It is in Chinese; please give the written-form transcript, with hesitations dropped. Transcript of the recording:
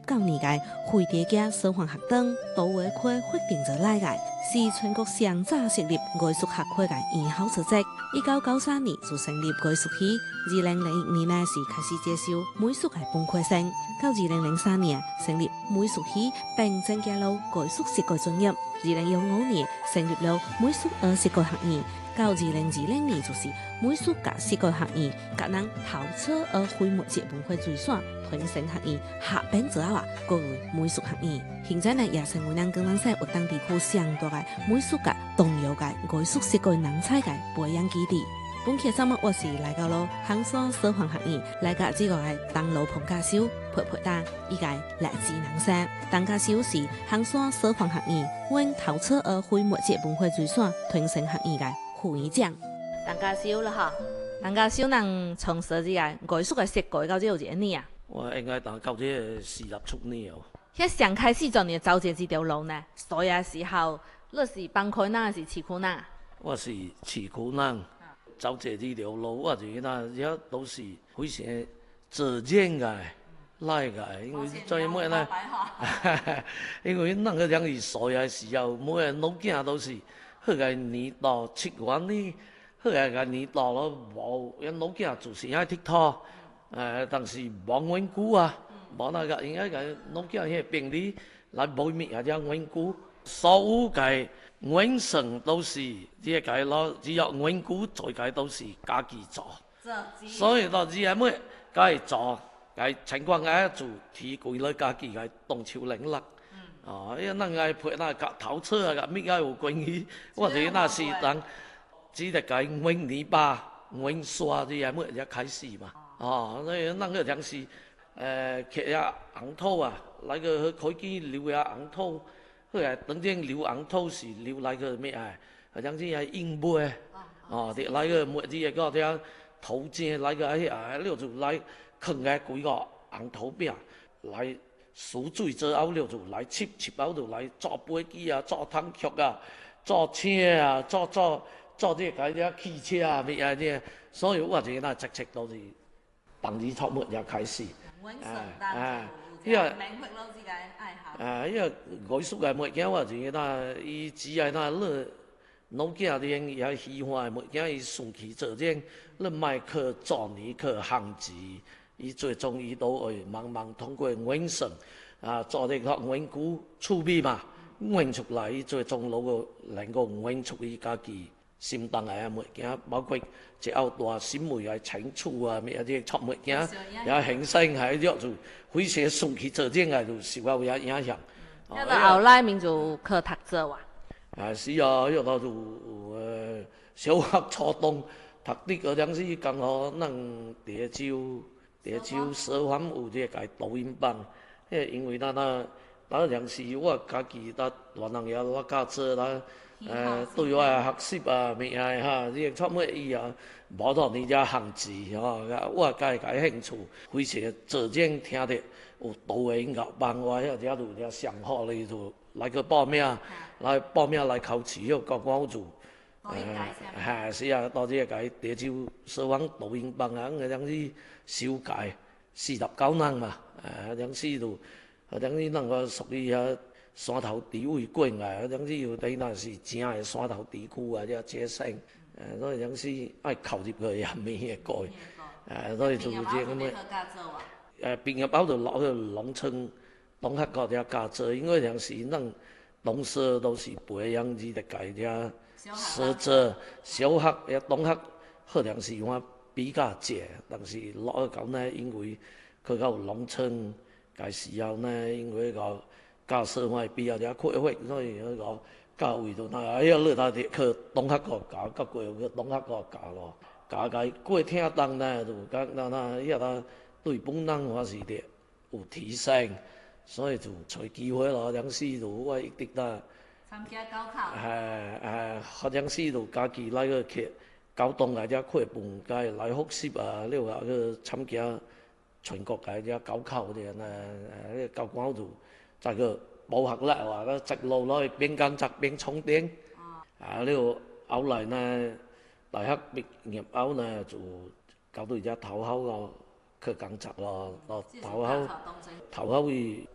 19年嘅惠地家社环学堂都会区决定咗来嘅，是全国上早设立艺术学会嘅二号组织。1993年就成立艺术系，2001年呢是开始接受美术嘅本科生，到2003年成立美术系并增加了艺术设计专业。2015年成立了美术设计学院。到2020年就是美术甲设计学院，甲人头车徽墨节文化水线传承学院合并之后改为美术学院。现在呢，也成为咱江南省活动地区上大嘅美术甲、动摇嘅艺术设计人才嘅培养基地。本期节目我是来到了衡山社环学院，来甲这个嘅邓老彭教授陪陪大伊个来自人生。邓教授是衡山社环学院阮头车徽墨节文化水线传承学院嘅副院长。邓教授啦哈，邓教授能从事这个艺术嘅设计到这有几年啊？ 我应该到这40出年哦。 迄上开始就你走这条路呢？所以时候，你是帮开人还是市区人？ 我是市区人，走这条路，我觉得也都是非常自然的来的，因为最末呢，因为那个讲是所有时候，每个老囝都是好个年到7月呢，好个年到了无，因老囝就是爱佚佗，但是无缘故啊。无那个，应该个老囝迄病理来保密啊，只缘故，所有个原生都是这个咯，只要缘故做个都是家己做，所以到只每家己做，个情况个就提归了家己个动手能力。哦，因为咱个配那个头车啊，个咩个有关系，我哋那是当只得个原泥巴、原刷这些每一开始嘛。哦，所以咱个讲是。刻下红土啊，那个开机留下红土，好个当然留红土是留那个咩啊？好像是印墨哦，的那个墨字个啲土正那个了就来放个几个红土饼来输水之后了就来切后就来做飞机啊，做坦克啊，做车啊，做这个汽车啊，咩啊这，所以我觉得直直都是当时创末也开始。因为艺术个物件，我觉得伊只系老囝哋也喜欢的物件，伊顺其自然，你莫去做你去限制，伊最终伊都会慢慢通过原生做这个缘故趣味嘛，原出来，伊最终能够原出伊家己心动的物件，包括一后大新闻啊、清楚啊，咩啲创物件，也形成系了就非常顺其自然个，就受到也影响。 那后来面就去读册哇？ 是啊，迄个就小学、初中读啲个东西，刚好咱地州社环有这个导演班，因为咱当时我家己大人也我教册啦。对我学习啊，咩啊哈，这创乜伊啊，无同你遮限制吼，我家兴趣非常自然听得有导的音乐班，我遐遮就上好哩，就来去报名，来考试，迄个我就，是啊，到这个地州社网导演班啊，个当时收届49人嘛，当时就，当时咱个属于遐。山头地位过来，当时有对那是正的山头地区啊，这接生，所以当时爱考入去也免个过，所以就这咁样。毕业后就落去农村东学校遮教做，因为当时咱农社都是培养你的家遮师资，小学也东学好像是我比较济，但是落去到呢，因为去到农村，个时候呢，因为个。教社会比较缺乏，所以迄个教位就要你他去东学校教，到过去东学校教咯，教过听当呢，就讲遐对本人还是得有提升，所以就找机会咯。当时就我一直参加高考。 好像是就家己来个去高中个遮课本，该来复习啊，了后去参加全国个遮高考的高考就。再个补学啦，话个直路攞去边工作边充电。了后来呢，大学毕业后呢，就搞到而家头考咯，去工作咯，头考伊